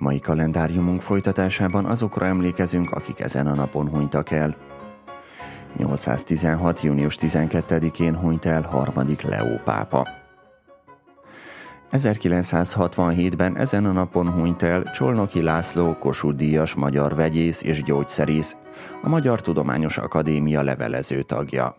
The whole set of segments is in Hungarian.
Mai kalendáriumunk folytatásában azokra emlékezünk, akik ezen a napon hunytak el. 816. június 12-én hunyt el harmadik Leó pápa. 1967-ben ezen a napon hunyt el Csolnoky László Kossuth-díjas magyar vegyész és gyógyszerész, a Magyar Tudományos Akadémia levelező tagja.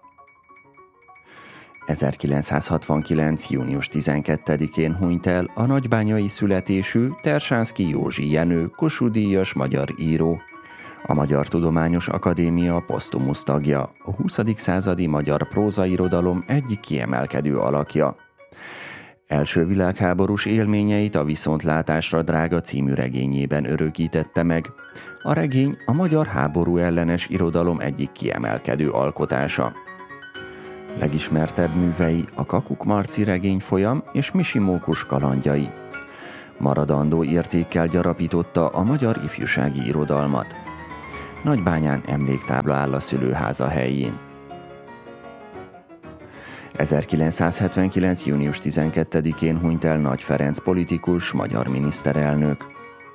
1969. június 12-én hunyt el a nagybányai születésű Tersánszky Józsi Jenő Kossuth-díjas magyar író, a Magyar Tudományos Akadémia posztumusz tagja, a 20. századi magyar prózairodalom egyik kiemelkedő alakja. Első világháborús élményeit a Viszontlátásra drága című regényében örökítette meg. A regény a magyar háború ellenes irodalom egyik kiemelkedő alkotása. Legismertebb művei a Kakuk Marci regényfolyam és Misi Mókus kalandjai. Maradandó értékkel gyarapította a magyar ifjúsági irodalmat. Nagybányán emléktábla áll a szülőháza helyén. 1979. június 12-én hunyt el Nagy Ferenc politikus, magyar miniszterelnök.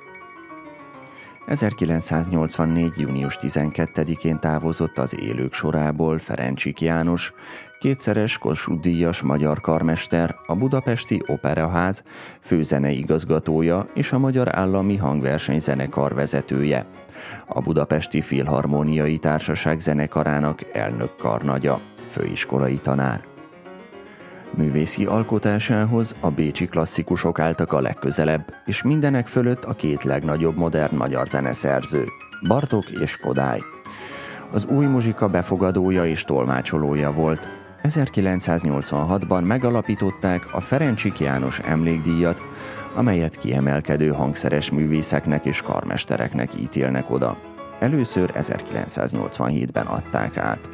1984. június 12-én távozott az élők sorából Ferencsik János, kétszeres Kossuth-díjas magyar karmester, a Budapesti Operaház főzenei igazgatója és a Magyar Állami Hangversenyzenekar vezetője, a Budapesti Filharmóniai Társaság zenekarának elnök karnagya, főiskolai tanár. Művészi alkotásához a bécsi klasszikusok álltak a legközelebb, és mindenek fölött a két legnagyobb modern magyar zeneszerző, Bartók és Kodály. Az új muzsika befogadója és tolmácsolója volt. 1986-ban megalapították a Ferencsik János Emlékdíjat, amelyet kiemelkedő hangszeres művészeknek és karmestereknek ítélnek oda. Először 1987-ben adták át.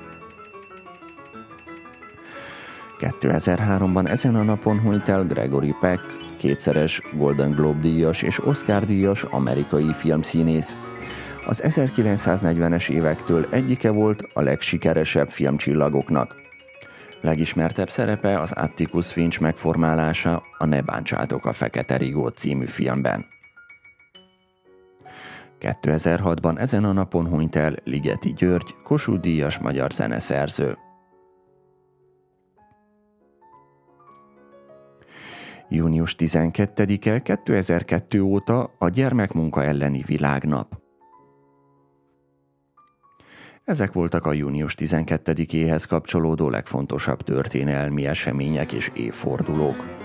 2003-ban ezen a napon hunyt el Gregory Peck, kétszeres Golden Globe-díjas és Oscar-díjas amerikai filmszínész. Az 1940-es évektől egyike volt a legsikeresebb filmcsillagoknak. Legismertebb szerepe az Atticus Finch megformálása a Ne bántsátok a Fekete Rigót című filmben. 2006-ban ezen a napon hunyt el Ligeti György, Kossuth-díjas magyar zeneszerző. Június 12-e 2002 óta a gyermekmunka elleni világnap. Ezek voltak a június 12-éhez kapcsolódó legfontosabb történelmi események és évfordulók.